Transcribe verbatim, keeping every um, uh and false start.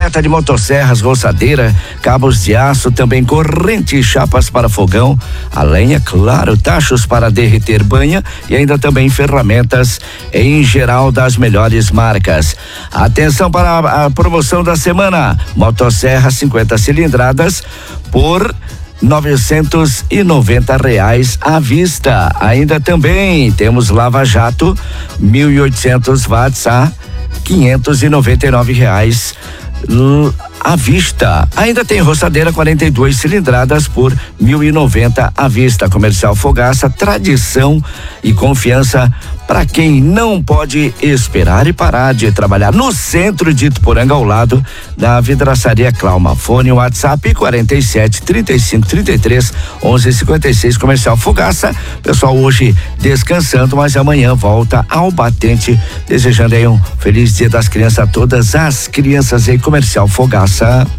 completa de motosserras, roçadeira, cabos de aço, também corrente e chapas para fogão, a lenha, claro, tachos para derreter banha e ainda também ferramentas em geral das melhores marcas. Atenção para a, a promoção da semana, motosserra cinquenta cilindradas por novecentos e noventa reais à vista. Ainda também temos Lava Jato mil e oitocentos watts a quinhentos e noventa e nove reais à vista. Ainda tem roçadeira quarenta e duas cilindradas por mil e noventa à vista. Comercial Fogaça, tradição e confiança para quem não pode esperar e parar de trabalhar. No centro de Ituporanga, ao lado da vidraçaria Clauma. Fone WhatsApp quarenta e sete, trinta e cinco, trinta e três, onze, cinquenta e seis. Comercial Fogaça. Pessoal hoje descansando, mas amanhã volta ao batente. Desejando aí um feliz Dia das Crianças a todas as crianças aí. Comercial Fogaça.